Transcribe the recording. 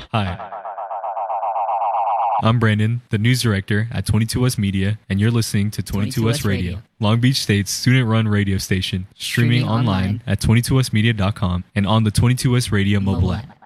Hi. I'm Brandon, the news director at 22us Media, and you're listening to 22us Radio, Long Beach State's student-run radio station, streaming online at 22usmedia.com and on the 22us Radio mobile app.